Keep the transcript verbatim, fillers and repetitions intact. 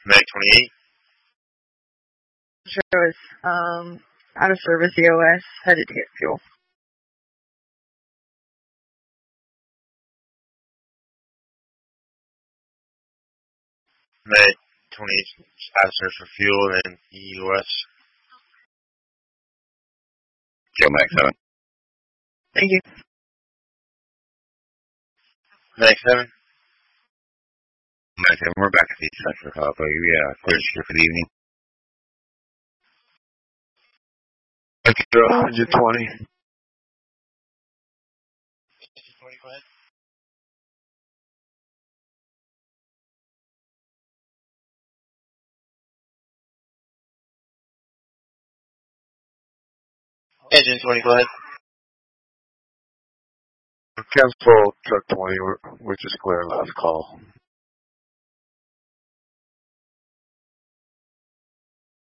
May twenty-eighth. Shows, um, out of service E O S, headed to get fuel. May twenty-eighth, passenger for fuel and E O S. Kill Max seven. Thank you. May seven. Max seven, we're back at the Central Papa. Yeah, clear here for the evening. Extra, engine twenty. twenty, go ahead. Engine twenty, go ahead. Cancel truck twenty, we're, we're just clear last call.